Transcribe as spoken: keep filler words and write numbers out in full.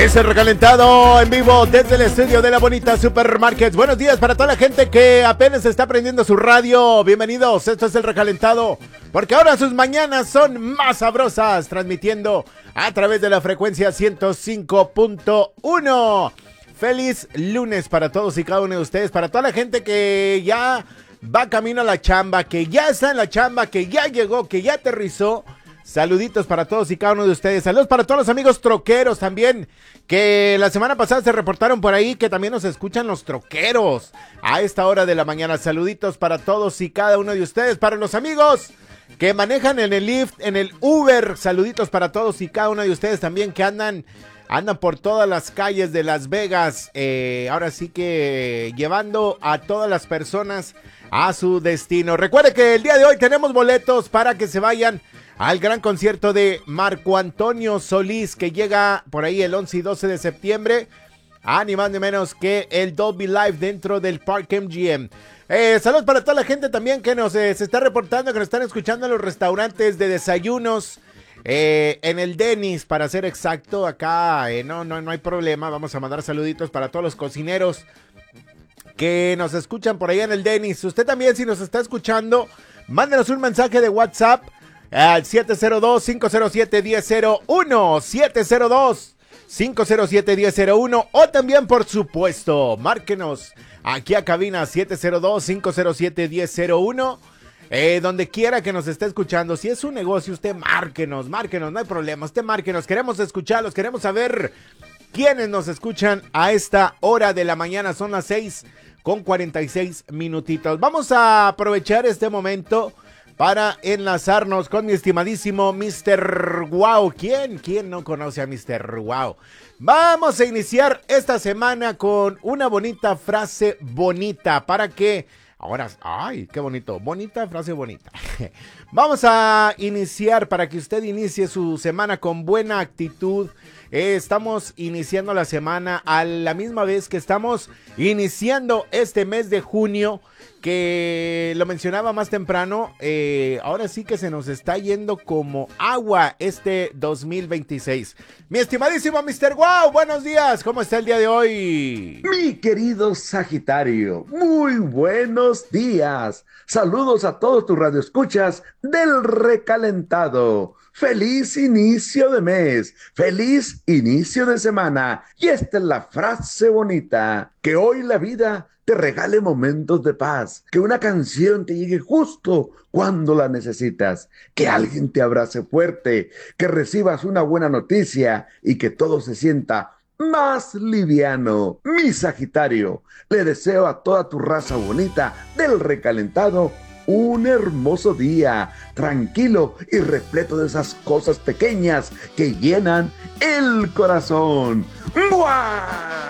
Es el recalentado en vivo desde el estudio de la Bonita Supermarkets. Buenos días para toda la gente que apenas está prendiendo su radio. Bienvenidos, esto es el recalentado, porque ahora sus mañanas son más sabrosas, transmitiendo a través de la frecuencia ciento cinco punto uno. Feliz lunes para todos y cada uno de ustedes, para toda la gente que ya va camino a la chamba, que ya está en la chamba, que ya llegó, que ya aterrizó. Saluditos para todos y cada uno de ustedes. Saludos para todos los amigos troqueros también, que la semana pasada se reportaron por ahí que también nos escuchan los troqueros a esta hora de la mañana. Saluditos para todos y cada uno de ustedes. Para los amigos que manejan en el Lyft, en el Uber, saluditos para todos y cada uno de ustedes también que andan Andan por todas las calles de Las Vegas, eh, ahora sí que llevando a todas las personas a su destino. Recuerde que el día de hoy tenemos boletos para que se vayan al gran concierto de Marco Antonio Solís, que llega por ahí el once y doce de septiembre, a ni más ni menos que el Dolby Live dentro del Park M G M. Eh, saludos para toda la gente también que nos eh, se está reportando, que nos están escuchando en los restaurantes de desayunos. Eh, en el Denny's, para ser exacto, acá eh, no, no, no hay problema. Vamos a mandar saluditos para todos los cocineros que nos escuchan por ahí en el Denny's. Usted también, si nos está escuchando, mándenos un mensaje de WhatsApp al siete cero dos, cinco cero siete, uno cero cero uno, siete cero dos, cinco cero siete, uno cero cero uno, o también, por supuesto, márquenos aquí a cabina siete cero dos, cinco cero siete, uno cero cero uno. Eh, donde quiera que nos esté escuchando, si es un negocio, usted márquenos, márquenos, no hay problema, usted márquenos, queremos escucharlos, queremos saber quiénes nos escuchan a esta hora de la mañana. Son las seis con cuarenta y seis minutitos. Vamos a aprovechar este momento para enlazarnos con mi estimadísimo mister Wow. ¿Quién? ¿Quién no conoce a mister Wow? Vamos a iniciar esta semana con una bonita frase bonita para que... Ahora, ay, qué bonito, bonita frase bonita. Vamos a iniciar para que usted inicie su semana con buena actitud. Eh, estamos iniciando la semana a la misma vez que estamos iniciando este mes de junio, que lo mencionaba más temprano. Eh, ahora sí que se nos está yendo como agua este dos mil veintiséis. Mi estimadísimo mister Wow, buenos días, ¿cómo está el día de hoy? Mi querido Sagitario, muy buenos días. Saludos a todos tus radioescuchas del recalentado. Feliz inicio de mes, feliz inicio de semana. Y esta es la frase bonita: que hoy la vida te regale momentos de paz, que una canción te llegue justo cuando la necesitas, que alguien te abrace fuerte, que recibas una buena noticia y que todo se sienta más liviano. Mi Sagitario, le deseo a toda tu raza bonita del recalentado un hermoso día, tranquilo y repleto de esas cosas pequeñas que llenan el corazón. ¡Mua!